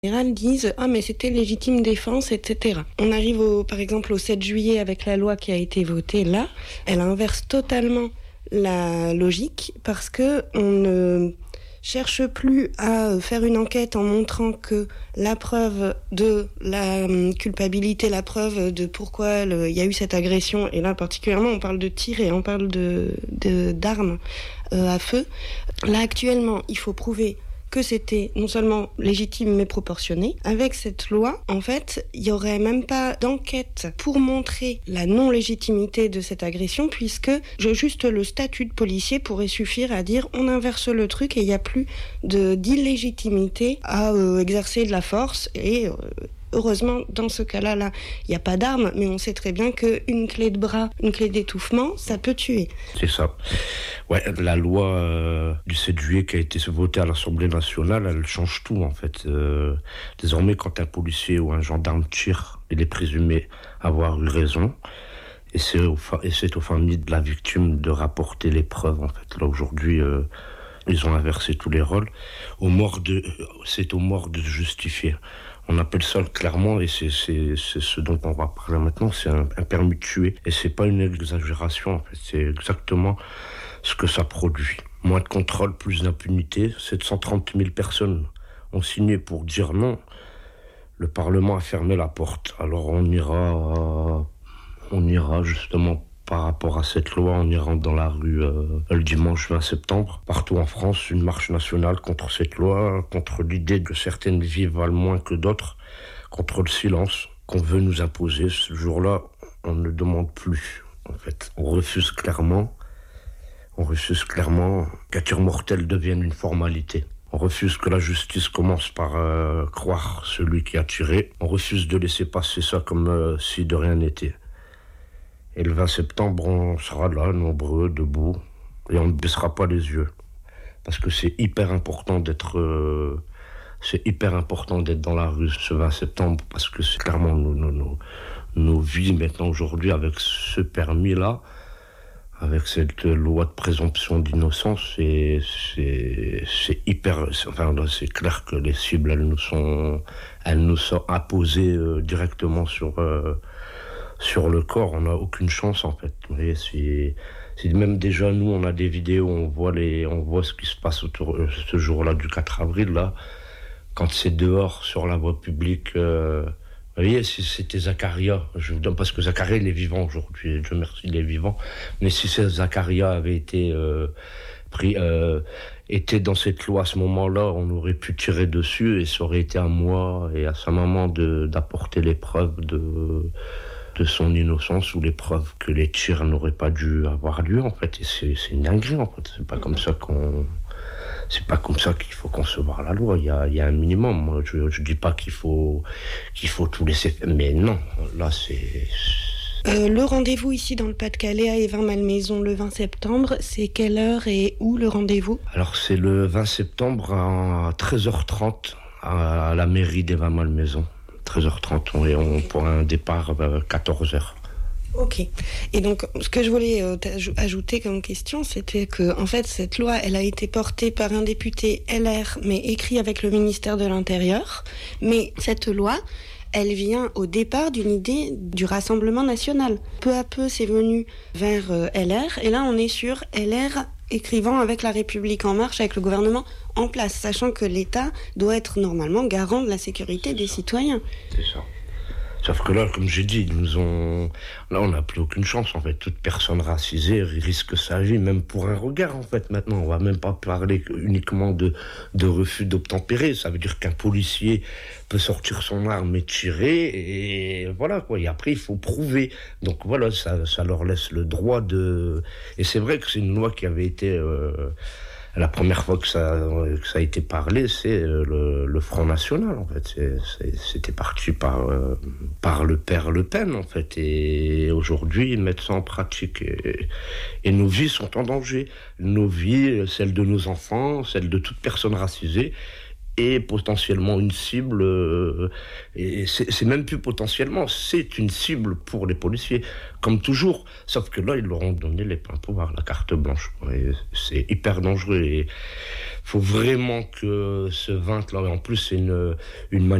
général disent « Ah mais c'était légitime défense, etc. » On arrive par exemple au 7 juillet avec la loi qui a été votée là. Elle inverse totalement la logique parce que on ne cherche plus à faire une enquête en montrant que la preuve de la culpabilité, la preuve de pourquoi il y a eu cette agression, et là particulièrement on parle de tir et on parle d'armes à feu. Là actuellement il faut prouver que c'était non seulement légitime mais proportionné. Avec cette loi, en fait, il n'y aurait même pas d'enquête pour montrer la non-légitimité de cette agression, puisque juste le statut de policier pourrait suffire à dire on inverse le truc et il n'y a plus d'illégitimité à exercer de la force et... Heureusement, dans ce cas-là, il n'y a pas d'arme, mais on sait très bien qu'une clé de bras, une clé d'étouffement, ça peut tuer. C'est ça. Ouais, la loi du 7 juillet qui a été votée à l'Assemblée nationale, elle change tout, en fait. Désormais, quand un policier ou un gendarme tire, il est présumé avoir eu raison. Et c'est aux familles de la victime de rapporter les preuves, en fait. Là, aujourd'hui, ils ont inversé tous les rôles. C'est aux morts de justifier. On appelle ça clairement, et c'est ce dont on va parler maintenant, c'est un permis de tuer. Et c'est pas une exagération, en fait. C'est exactement ce que ça produit. Moins de contrôle, plus d'impunité. 730 000 personnes ont signé pour dire non. Le Parlement a fermé la porte. Alors on ira justement par rapport à cette loi, on ira dans la rue le dimanche 20 septembre. Partout en France, une marche nationale contre cette loi, contre l'idée que certaines vies valent moins que d'autres, contre le silence qu'on veut nous imposer. Ce jour-là, on ne demande plus, en fait. On refuse clairement qu'un tir mortel devienne une formalité. On refuse que la justice commence par croire celui qui a tiré. On refuse de laisser passer ça comme si de rien n'était. Et le 20 septembre, on sera là, nombreux, debout, et on ne baissera pas les yeux. Parce que c'est hyper important d'être dans la rue ce 20 septembre, parce que c'est clairement nos vies maintenant aujourd'hui, avec ce permis-là, avec cette loi de présomption d'innocence, c'est clair que les cibles, elles nous sont imposées directement sur le corps. On n'a aucune chance, en fait. Vous voyez, c'est même déjà, nous, on a des vidéos, on voit ce qui se passe autour ce jour-là du 4 avril, là, quand c'est dehors, sur la voie publique. Vous voyez, si c'était Zakaria, je vous donne parce que Zakaria, il est vivant aujourd'hui, Dieu merci, il est vivant. Mais si Zakaria avait été était dans cette loi à ce moment-là, on aurait pu tirer dessus et ça aurait été à moi et à sa maman d'apporter les preuves de son innocence ou les preuves que les tirs n'auraient pas dû avoir lieu, en fait. Et c'est une dinguerie, en fait. C'est pas comme ça qu'il faut concevoir la loi. Il y a un minimum. Moi, je dis pas qu'il faut tout laisser faire, mais non, là c'est... Le rendez-vous ici dans le Pas-de-Calais à Évin-Malmaison le 20 septembre, c'est quelle heure et où le rendez-vous ? Alors c'est le 20 septembre à 13h30 à la mairie d'Évin-Malmaison. 13h30 et on pour un départ à 14h. Ok. Et donc, ce que je voulais ajouter comme question, c'était que, en fait, cette loi, elle a été portée par un député LR, mais écrit avec le ministère de l'Intérieur. Mais cette loi, elle vient au départ d'une idée du Rassemblement national. Peu à peu, c'est venu vers LR, et là, on est sur LR écrivant avec la République en marche, avec le gouvernement en place, sachant que l'État doit être normalement garant de la sécurité des citoyens. C'est ça. Sauf que là, comme j'ai dit, là, on n'a plus aucune chance, en fait. Toute personne racisée risque sa vie, même pour un regard, en fait. Maintenant, on va même pas parler uniquement de refus d'obtempérer. Ça veut dire qu'un policier peut sortir son arme et tirer, et voilà, quoi. Et après, il faut prouver. Donc voilà, ça leur laisse le droit de... Et c'est vrai que c'est une loi qui avait été... La première fois que ça a été parlé, c'est le Front National, en fait. C'était parti par le père Le Pen, en fait. Et aujourd'hui, ils mettent ça en pratique. Et nos vies sont en danger. Nos vies, celles de nos enfants, celles de toute personne racisée. est potentiellement une cible, et c'est même plus potentiellement, c'est une cible pour les policiers, comme toujours, sauf que là, ils leur ont donné les pleins pouvoirs, la carte blanche. Et c'est hyper dangereux, et il faut vraiment que ce 20 là, et en plus, c'est une